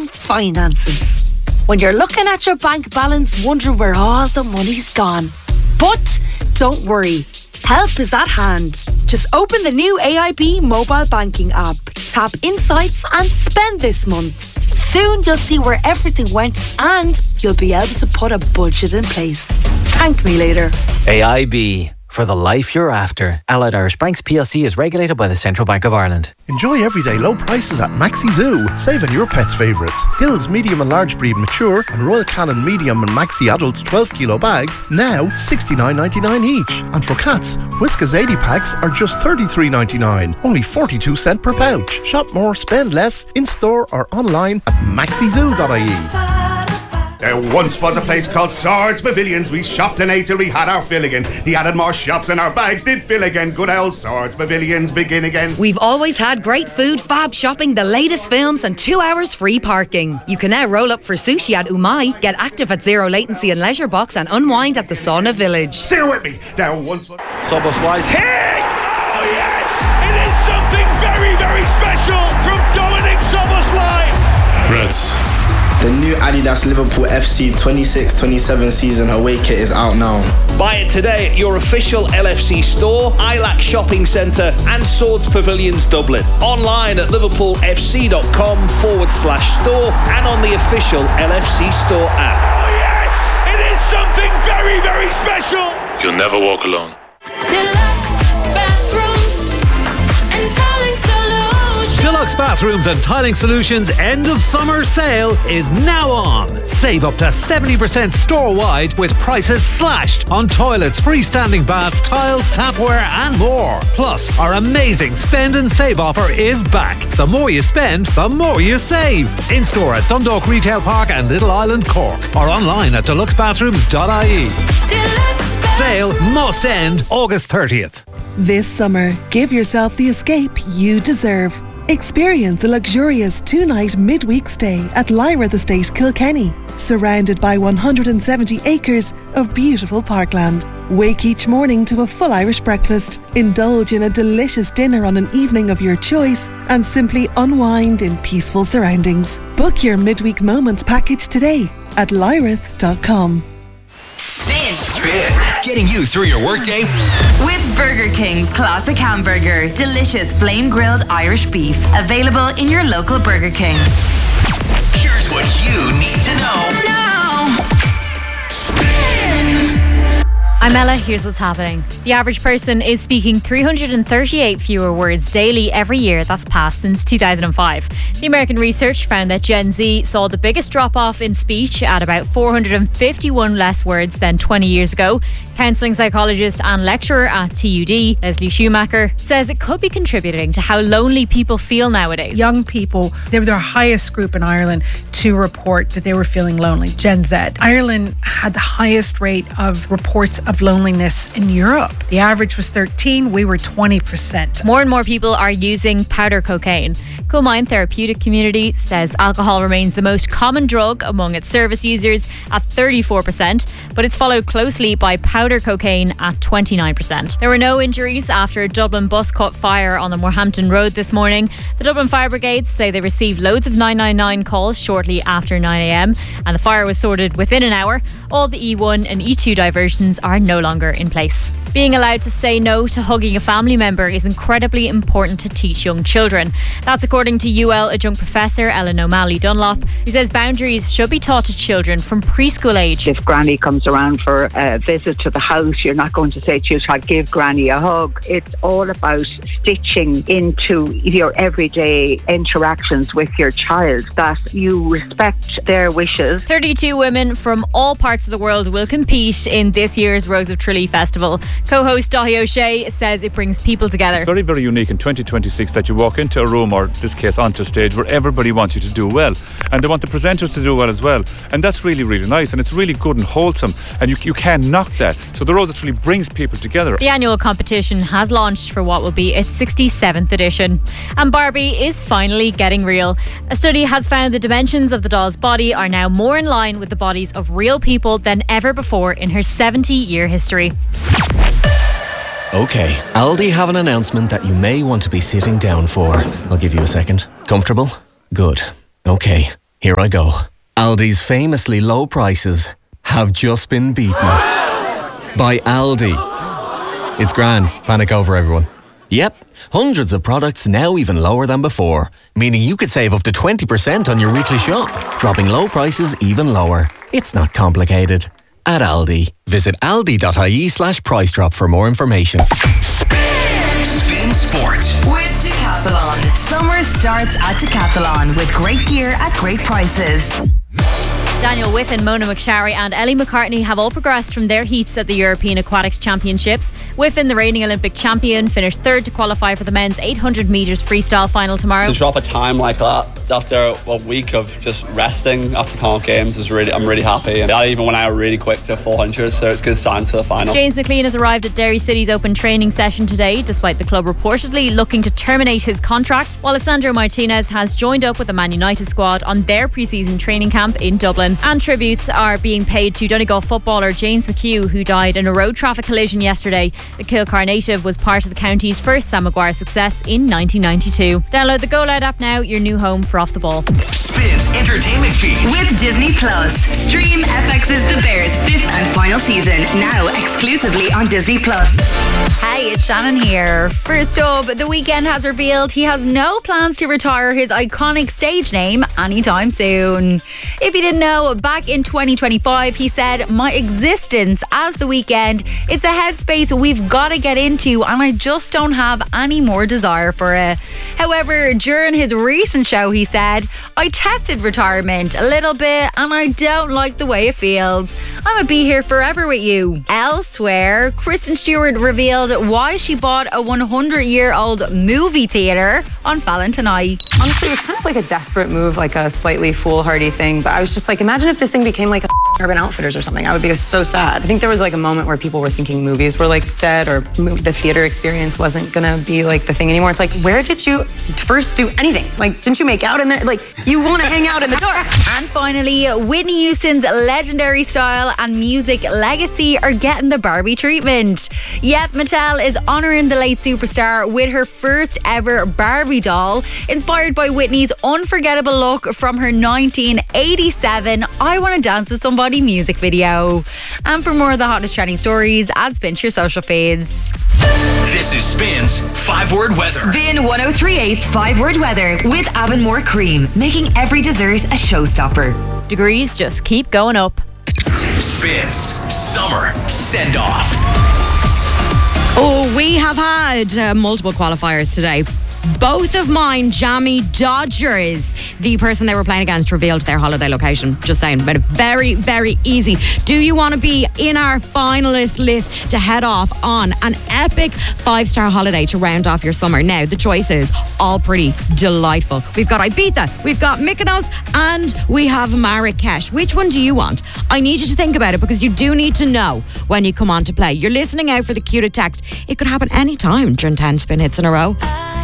finances. When you're looking at your bank balance, wondering where all the money's gone. But don't worry, help is at hand. Just open the new AIB mobile banking app, tap Insights and spend this month. Soon you'll see where everything went and you'll be able to put a budget in place. Thank me later. AIB. For the life you're after. Allied Irish Banks PLC is regulated by the Central Bank of Ireland. Enjoy everyday low prices at Maxi Zoo. Save on your pet's favourites. Hills medium and large breed mature and Royal Canin medium and Maxi adult 12 kilo bags now $69.99 each. And for cats, Whiskas 80 packs are just $33.99. Only 42 cents per pouch. Shop more, spend less in store or online at maxizoo.ie. There once was a place called Swords Pavilions. We shopped and ate till we had our fill again. They added more shops and our bags did fill again. Good old Swords Pavilions begin again. We've always had great food, fab shopping, the latest films and 2 hours free parking. You can now roll up for sushi at Umai, get active at Zero Latency and Leisure Box and unwind at the Sauna Village. Say it with me. There once was... Soboslai's hit! Oh yes! It is something very, very special from Dominic Soboslai. Reds. The new Adidas Liverpool FC 26-27 season away kit is out now. Buy it today at your official LFC store, ILAC Shopping Centre and Swords Pavilions Dublin. Online at liverpoolfc.com/store and on the official LFC store app. Oh yes! It is something very, very special. You'll never walk alone. Deluxe Bathrooms and Tiling Solutions end of summer sale is now on. Save up to 70% store-wide with prices slashed on toilets, freestanding baths, tiles, tapware and more. Plus, our amazing spend and save offer is back. The more you spend, the more you save. In-store at Dundalk Retail Park and Little Island, Cork. Or online at deluxebathrooms.ie. Sale must end August 30th. This summer, give yourself the escape you deserve. Experience a luxurious 2-night midweek stay at Lyrath Estate, Kilkenny, surrounded by 170 acres of beautiful parkland. Wake each morning to a full Irish breakfast, indulge in a delicious dinner on an evening of your choice, and simply unwind in peaceful surroundings. Book your midweek moments package today at lyrath.com. Spin. Getting you through your workday. With Burger King's Classic Hamburger. Delicious flame grilled Irish beef. Available in your local Burger King. Here's what you need to know. Now. Spin. I'm Ella, here's what's happening. The average person is speaking 338 fewer words daily every year. That's passed since 2005. The American research found that Gen Z saw the biggest drop-off in speech at about 451 less words than 20 years ago. Counselling psychologist and lecturer at TUD, Leslie Schumacher, says it could be contributing to how lonely people feel nowadays. Young people, they were the highest group in Ireland to report that they were feeling lonely, Gen Z. Ireland had the highest rate of reports of loneliness in Europe. The average was 13, we were 20%. More and more people are using powder cocaine. Coolmine Therapeutic Community says alcohol remains the most common drug among its service users at 34%, but it's followed closely by powder cocaine at 29%. There were no injuries after a Dublin bus caught fire on the Moorhampton Road this morning. The Dublin Fire Brigade say they received loads of 999 calls shortly after 9am, and the fire was sorted within an hour. All the E1 and E2 diversions are no longer in place. Being allowed to say no to hugging a family member is incredibly important to teach young children. That's according to UL adjunct professor Ellen O'Malley Dunlop, who says boundaries should be taught to children from preschool age. If Granny comes around for a visit to the house, you're not going to say to your child, give Granny a hug. It's all about stitching into your everyday interactions with your child, that you respect their wishes. 32 women from all parts of the world will compete in this year's Rose of Tralee Festival. Co-host Dahi O'Shea says it brings people together. It's very, very unique in 2026 that you walk into a room, or in this case onto a stage, where everybody wants you to do well, and they want the presenters to do well as well, and that's really, really nice, and it's really good and wholesome, and you can't knock that. So the Rose of Tralee brings people together. The annual competition has launched for what will be its 67th edition. And Barbie is finally getting real. A study has found the dimensions of the doll's body are now more in line with the bodies of real people than ever before in her 70-year history. Okay, Aldi have an announcement that you may want to be sitting down for. I'll give you a second. Comfortable? Good. Okay. Here I go. Aldi's famously low prices have just been beaten by Aldi. It's grand. Panic over, everyone. Yep, hundreds of products now even lower than before, meaning you could save up to 20% on your weekly shop, dropping low prices even lower. It's not complicated. At Aldi, visit aldi.ie/price drop for more information. Spin Sport with Decathlon. Summer starts at Decathlon with great gear at great prices. Daniel Whiffen, Mona McSharry and Ellie McCartney have all progressed from their heats at the European Aquatics Championships. Whiffen, the reigning Olympic champion, finished third to qualify for the men's 800 metres freestyle final tomorrow. To drop a time like that after a week of just resting after Commonwealth Games is I'm really happy. And I even went out really quick to 400, so it's good signs for the final. James McLean has arrived at Derry City's open training session today, despite the club reportedly looking to terminate his contract, while Alessandro Martinez has joined up with the Man United squad on their pre-season training camp in Dublin. And tributes are being paid to Donegal footballer James McHugh, who died in a road traffic collision yesterday. The Kilcar native was part of the county's first Sam Maguire success in 1992. Download the Go Loud app now, your new home for Off the Ball. Spins entertainment feed with Disney Plus. Stream FX's The Bears 5th and final season now exclusively on Disney Plus. Hey, it's Shannon here. First up, The Weeknd has revealed he has no plans to retire his iconic stage name anytime soon. If you didn't know, back in 2025, he said, "My existence as The Weeknd, it's a headspace we've got to get into and I just don't have any more desire for it." However, during his recent show, he said, "I tested retirement a little bit and I don't like the way it feels. I'm going to be here forever with you." Elsewhere, Kristen Stewart revealed why she bought a 100-year-old movie theatre on Valentine night. Honestly, it was kind of like a desperate move, like a slightly foolhardy thing. But I was just like, imagine if this thing became like a Urban Outfitters or something. I would be so sad. I think there was like a moment where people were thinking movies were like dead, or the theater experience wasn't gonna be like the thing anymore. It's like, where did you first do anything? Like, didn't you make out in there? Like, you want to hang out in the dark. And finally, Whitney Houston's legendary style and music legacy are getting the Barbie treatment. Yep, Mattel is honouring the late superstar with her first ever Barbie doll, inspired by Whitney's unforgettable look from her 1987 I Want to Dance with Somebody music video. And for more of the hottest trending stories, add Spin to your social feeds. This is Spin's 5-word weather. Spin 1038's 5-word weather with Avonmore Cream, making every dessert a showstopper. Degrees just keep going up. Spin's summer send-off. Oh, we have had multiple qualifiers today. Both of mine, Jammy Dodgers, the person they were playing against, revealed their holiday location. Just saying, but very, very easy. Do you want to be in our finalist list to head off on an epic 5-star holiday to round off your summer? Now, the choice is all pretty delightful. We've got Ibiza, we've got Mykonos, and we have Marrakesh. Which one do you want? I need you to think about it, because you do need to know when you come on to play. You're listening out for the cue to text. It could happen any time during 10 spin hits in a row.